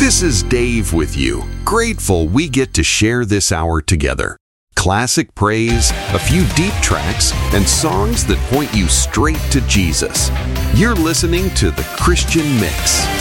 This is Dave with you. Grateful we get to share this hour together. Classic praise, a few deep tracks, and songs that point you straight to Jesus. You're listening to The Christian Mix.